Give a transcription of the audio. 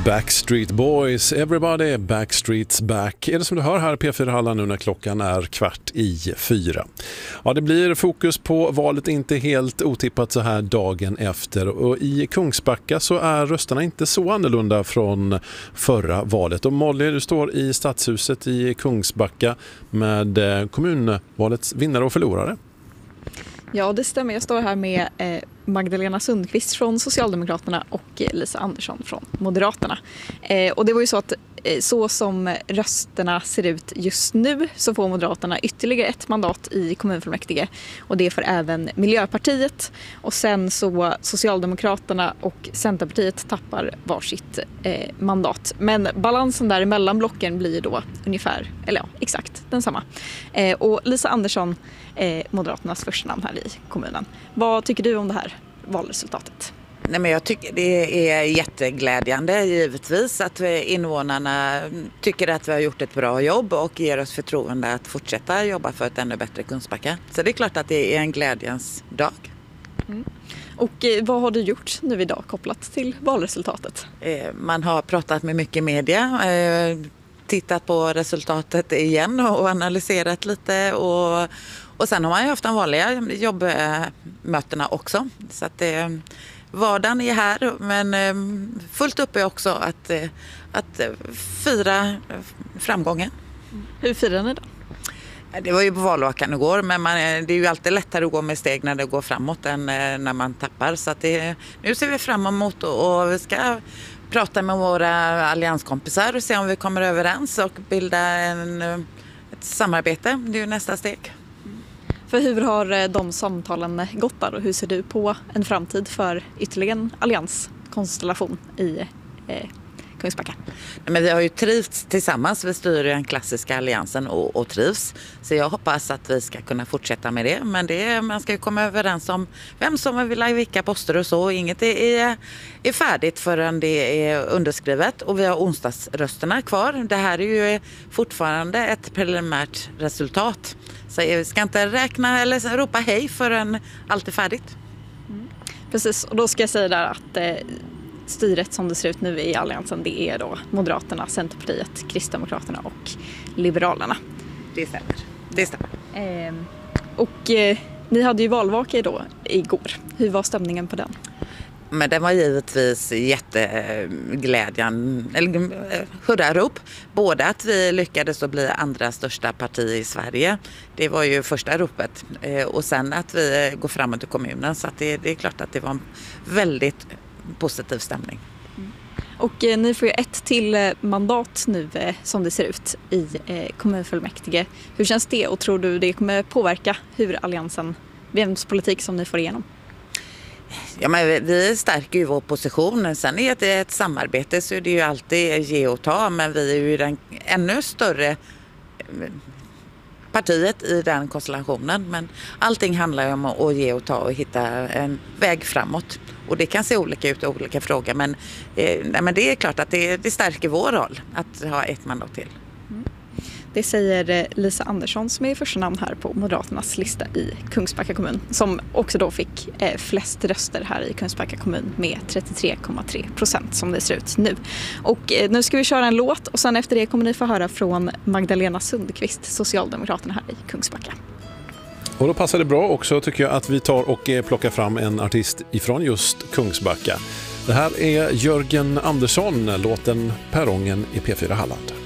Backstreet Boys, everybody, Backstreet's back. Är det som du hör här P4 Halland nu när klockan är 3:15? Ja, det blir fokus på valet, inte helt otippat så här dagen efter. Och i Kungsbacka så är rösterna inte så annorlunda från förra valet. Och Molly, du står i Stadshuset i Kungsbacka med kommunvalets vinnare och förlorare. Ja, det stämmer. Jag står här med Magdalena Sundqvist från Socialdemokraterna och Lisa Andersson från Moderaterna. Och det var ju så att så som rösterna ser ut just nu så får Moderaterna ytterligare ett mandat i kommunfullmäktige. Och det får även Miljöpartiet. Och sen så Socialdemokraterna och Centerpartiet tappar varsitt mandat. Men balansen där mellan blocken blir då ungefär, eller ja, exakt densamma. Och Lisa Andersson, Moderaternas första namn här i kommunen. Vad tycker du om det här valresultatet? Nej, men jag tycker det är jätteglädjande givetvis att invånarna tycker att vi har gjort ett bra jobb och ger oss förtroende att fortsätta jobba för ett ännu bättre Kungsbacka. Så det är klart att det är en glädjens dag. Mm. Och vad har du gjort nu idag kopplat till valresultatet? Man har pratat med mycket media, tittat på resultatet igen och analyserat lite och sen har man ju haft de vanliga jobbmötena också. Så att vardagen är här, men fullt upp är också att fira framgången. Hur firar ni då? Det var ju på valvakan igår, men det är ju alltid lättare att gå med steg när det går framåt än när man tappar. Så att nu ser vi fram emot och vi ska prata med våra allianskompisar och se om vi kommer överens och bilda ett samarbete. Det är ju nästa steg. För hur har de samtalen gått där och hur ser du på en framtid för ytterligare en allianskonstellation i Kungsbacka? Men vi har ju trivts tillsammans, vi styr den klassiska alliansen och trivs. Så jag hoppas att vi ska kunna fortsätta med det. Men man ska ju komma överens om vem som vill ha vilka poster och så. Inget är färdigt förrän det är underskrivet och vi har onsdagsrösterna kvar. Det här är ju fortfarande ett preliminärt resultat. Så vi ska inte räkna eller ropa hej förrän allt är färdigt. Precis, och då ska jag säga där att styret som det ser ut nu i alliansen, det är då Moderaterna, Centerpartiet, Kristdemokraterna och Liberalerna. Det stämmer. Och ni hade ju valvaka då igår. Hur var stämningen på den? Men det var givetvis jätteglädjande, eller hurrarop. Både att vi lyckades att bli andra största parti i Sverige. Det var ju första ropet. Och sen att vi går framåt i kommunen. Så att det är klart att det var en väldigt positiv stämning. Och ni får ju ett till mandat nu som det ser ut i kommunfullmäktige. Hur känns det och tror du det kommer påverka hur alliansen, vems politik som ni får igenom? Ja, men vi stärker ju vår position. Sen är det ett samarbete så är det ju alltid ge och ta. Men vi är ju den ännu större partiet i den konstellationen. Men allting handlar ju om att ge och ta och hitta en väg framåt. Och det kan se olika ut i olika frågor. Men det är klart att det stärker vår roll att ha ett mandat till. Det säger Lisa Andersson som är första namn här på Moderaternas lista i Kungsbacka kommun. Som också då fick flest röster här i Kungsbacka kommun med 33,3% som det ser ut nu. Och nu ska vi köra en låt och sen efter det kommer ni få höra från Magdalena Sundqvist, Socialdemokraterna här i Kungsbacka. Och då passar det bra också tycker jag att vi tar och plockar fram en artist ifrån just Kungsbacka. Det här är Jörgen Andersson, låten Perrongen i P4 Halland.